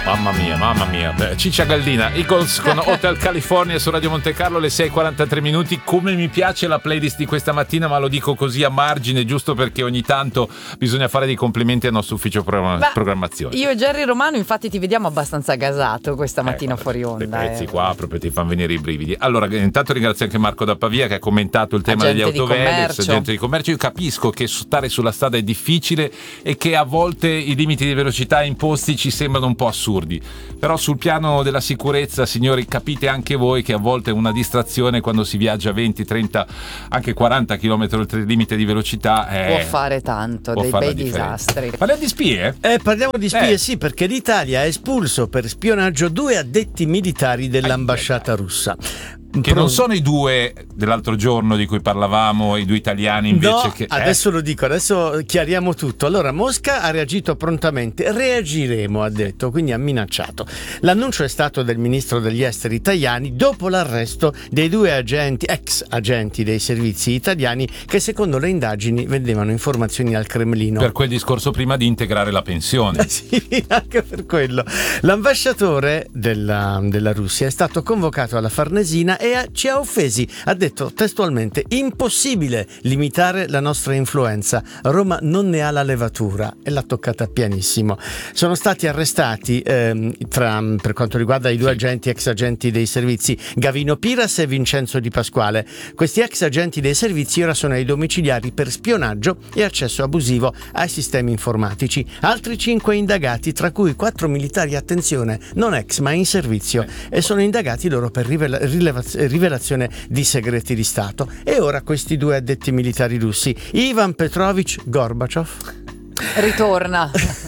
Mamma mia. Ciccia Galdina, Eagles con Hotel California su Radio Monte Carlo, le 6:43 minuti. Come mi piace la playlist di questa mattina, ma lo dico così a margine, giusto perché ogni tanto bisogna fare dei complimenti al nostro ufficio programmazione. Io e Gerry Romano infatti ti vediamo abbastanza gasato questa mattina fuori onda. Quei pezzi qua proprio ti fanno venire i brividi. Allora, intanto ringrazio anche Marco da Pavia che ha commentato il tema degli autovelox, agente di commercio. Io capisco che stare sulla strada è difficile e che a volte i limiti di velocità imposti ci sembrano un po' assurdi, però sul piano della sicurezza, signori, capite anche voi che a volte una distrazione quando si viaggia 20, 30, anche 40 km oltre il limite di velocità può fare tanto, dei bei disastri. Parliamo di spie? Parliamo di spie, sì, perché l'Italia ha espulso per spionaggio 2 addetti militari dell'ambasciata russa. Che non sono i 2 dell'altro giorno di cui parlavamo, i 2 italiani invece che... adesso lo dico, adesso chiariamo tutto. Allora, Mosca ha reagito prontamente, reagiremo, ha detto, quindi ha minacciato. L'annuncio è stato del ministro degli esteri Tajani dopo l'arresto dei 2 ex agenti dei servizi italiani che secondo le indagini vendevano informazioni al Cremlino. Per quel discorso prima di integrare la pensione. Sì, anche per quello. L'ambasciatore della Russia è stato convocato alla Farnesina e ci ha offesi. Ha detto testualmente: impossibile limitare la nostra influenza, Roma non ne ha la levatura, e l'ha toccata pianissimo. Sono stati arrestati per quanto riguarda i 2 ex agenti dei servizi, Gavino Piras e Vincenzo Di Pasquale. Questi ex agenti dei servizi ora sono ai domiciliari per spionaggio e accesso abusivo ai sistemi informatici. Altri 5 indagati, tra cui 4 militari, attenzione, non ex ma in servizio, e sono indagati loro per rivelazione di segreti di Stato. E ora questi 2 addetti militari russi, Ivan Petrovich Gorbaciov ritorna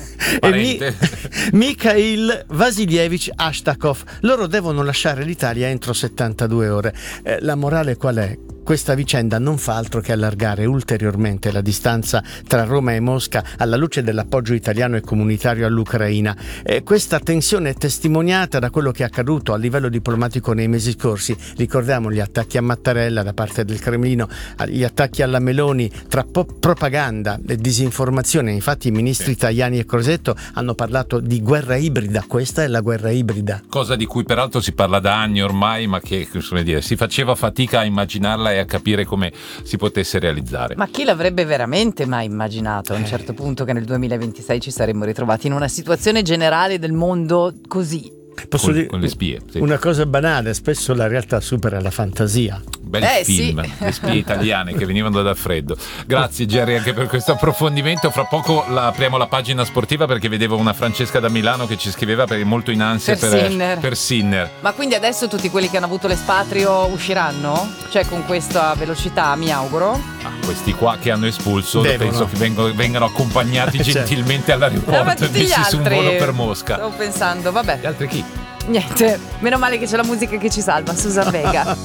e Mikhail Vasilievich Ashtakov, loro devono lasciare l'Italia entro 72 ore. La morale qual è? Questa vicenda non fa altro che allargare ulteriormente la distanza tra Roma e Mosca alla luce dell'appoggio italiano e comunitario all'Ucraina. Questa tensione è testimoniata da quello che è accaduto a livello diplomatico nei mesi scorsi. Ricordiamo gli attacchi a Mattarella da parte del Cremlino, gli attacchi alla Meloni, tra propaganda e disinformazione. Infatti i ministri Tajani e Crosetto hanno parlato di guerra ibrida. Questa è la guerra ibrida. Cosa di cui peraltro si parla da anni ormai, ma che, come dire, si faceva fatica a immaginarla e a capire come si potesse realizzare. Ma chi l'avrebbe veramente mai immaginato a un certo punto che nel 2026 ci saremmo ritrovati in una situazione generale del mondo così? Posso dire con le spie, sì. Una cosa banale, spesso la realtà supera la fantasia. Bel film, sì. Le spie italiane che venivano dal freddo. Grazie Gerry anche per questo approfondimento. Fra poco apriamo la pagina sportiva, perché vedevo una Francesca da Milano che ci scriveva perché è molto in ansia per Sinner. Ma quindi adesso tutti quelli che hanno avuto l'espatrio usciranno? Cioè con questa velocità, mi auguro? Questi qua che hanno espulso penso che vengano accompagnati gentilmente all'aeroporto e messi su un volo per Mosca. Stavo pensando, vabbè. Gli altri chi? Niente, meno male che c'è la musica che ci salva, Susan Vega.